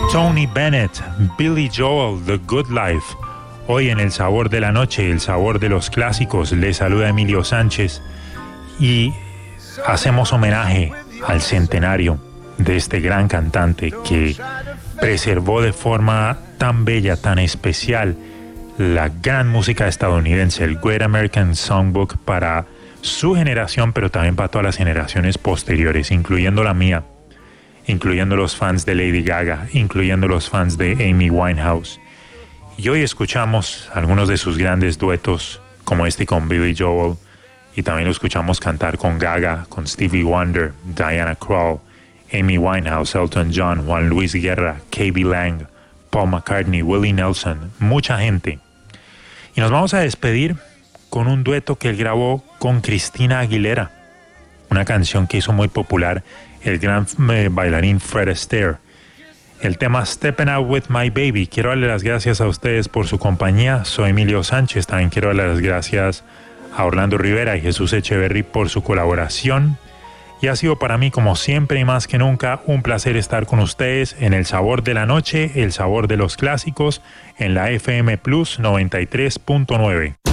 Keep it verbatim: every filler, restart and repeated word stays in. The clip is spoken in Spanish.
Tony Bennett, Billy Joel, The Good Life. Hoy en El Sabor de la Noche, el sabor de los clásicos, le saluda Emilio Sánchez y hacemos homenaje al centenario de este gran cantante que preservó de forma tan bella, tan especial, la gran música estadounidense, el Great American Songbook para su generación, pero también para todas las generaciones posteriores, incluyendo la mía, incluyendo los fans de Lady Gaga, incluyendo los fans de Amy Winehouse. Y hoy escuchamos algunos de sus grandes duetos, como este con Billy Joel, y también lo escuchamos cantar con Gaga, con Stevie Wonder, Diana Krall, Amy Winehouse, Elton John, Juan Luis Guerra, K B Lang, Paul McCartney, Willie Nelson, mucha gente. Y nos vamos a despedir con un dueto que él grabó con Christina Aguilera, una canción que hizo muy popular el gran eh, bailarín Fred Astaire. El tema Steppin' Out With My Baby. Quiero darle las gracias a ustedes por su compañía. Soy Emilio Sánchez. También quiero darle las gracias a Orlando Rivera y Jesús Echeverry por su colaboración. Y ha sido para mí, como siempre y más que nunca, un placer estar con ustedes en El Sabor de la Noche, el sabor de los clásicos, en la F M Plus noventa y tres punto nueve.